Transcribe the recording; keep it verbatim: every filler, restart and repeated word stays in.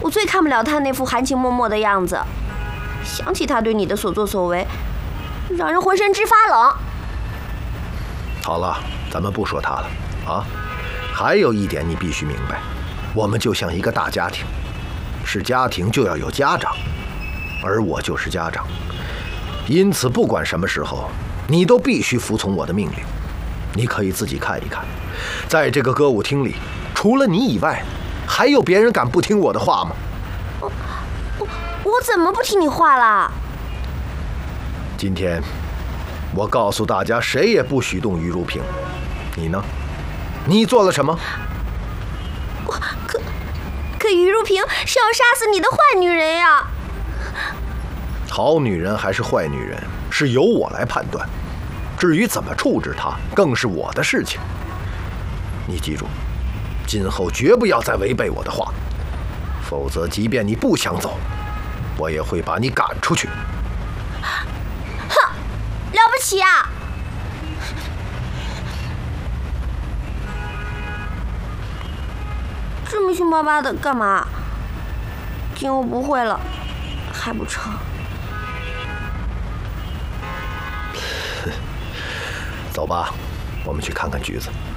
我最看不了他那副含情脉脉的样子。想起他对你的所作所为，让人浑身直发冷。 好了，咱们不说他了啊。还有一点你必须明白，我们就像一个大家庭，是家庭就要有家长，而我就是家长，因此不管什么时候，你都必须服从我的命令。你可以自己看一看，在这个歌舞厅里，除了你以外，还有别人敢不听我的话吗？ 我我我怎么不听你话啦？ 今天我告诉大家，谁也不许动于如萍。你呢？你做了什么？ 我可可于如萍是要杀死你的坏女人呀！ 好女人还是坏女人，是由我来判断。至于怎么处置她，更是我的事情。你记住，今后绝不要再违背我的话，否则即便你不想走，我也会把你赶出去。 哼，了不起啊！这么凶巴巴的干嘛？今后不会了，还不成？ 走吧，我们去看看橘子。